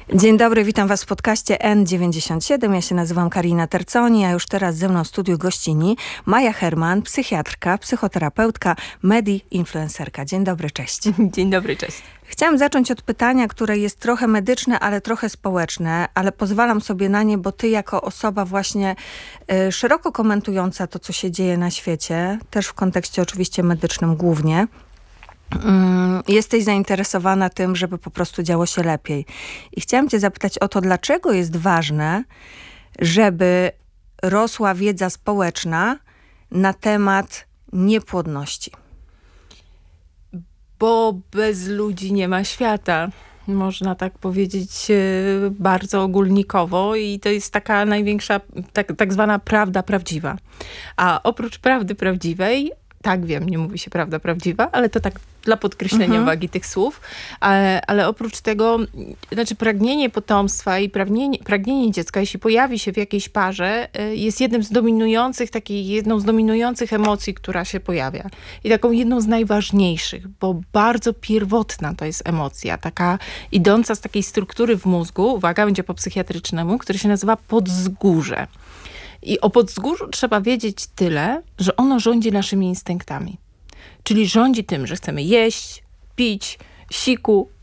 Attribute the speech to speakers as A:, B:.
A: Dzień dobry, witam Was w podcaście N97. Ja się nazywam Karina Terconi, a już teraz ze mną w studiu gościni Maja Herman, psychiatrka, psychoterapeutka, influencerka. Dzień dobry, cześć.
B: Dzień dobry, cześć.
A: Chciałam zacząć od pytania, które jest trochę medyczne, ale trochę społeczne, ale pozwalam sobie na nie, bo ty jako osoba właśnie szeroko komentująca to, co się dzieje na świecie, też w kontekście oczywiście medycznym głównie, jesteś zainteresowana tym, żeby po prostu działo się lepiej. I chciałam cię zapytać o to, dlaczego jest ważne, żeby rosła wiedza społeczna na temat niepłodności.
B: Bo bez ludzi nie ma świata. Można tak powiedzieć bardzo ogólnikowo i to jest taka największa, tak zwana prawda prawdziwa. A oprócz prawdy prawdziwej, tak wiem, nie mówi się prawda prawdziwa, ale to tak dla podkreślenia wagi tych słów, ale oprócz tego, znaczy pragnienie potomstwa i pragnienie dziecka, jeśli pojawi się w jakiejś parze, jest jedną z dominujących emocji, która się pojawia. I taką jedną z najważniejszych, bo bardzo pierwotna to jest emocja, taka idąca z takiej struktury w mózgu, uwaga, będzie po psychiatrycznemu, który się nazywa podzgórze. I o podzgórzu trzeba wiedzieć tyle, że ono rządzi naszymi instynktami. Czyli rządzi tym, że chcemy jeść, pić, siku,